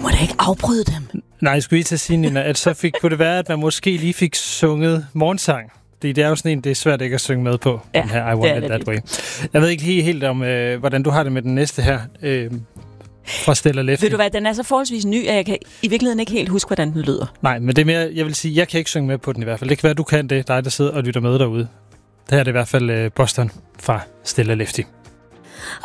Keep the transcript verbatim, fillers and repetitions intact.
må da ikke afbryde dem. Nej, jeg skulle lige til at sige, Nina, at så fik, kunne det være, at man måske lige fik sunget morgensang. Det, det er jo sådan en, det er svært ikke at synge med på, ja, den her I Want It That Way. Jeg ved ikke lige helt om, øh, hvordan du har det med den næste her, øh, fra Stella Lefty. Ved du hvad, den er så forholdsvis ny, at jeg kan i virkeligheden ikke helt huske, hvordan den lyder. Nej, men det er mere, jeg vil sige, jeg kan ikke synge med på den i hvert fald. Det kan være, du kan det, dig der sidder og lytter med derude. Det her er det i hvert fald øh, Boston fra Stella Lefty.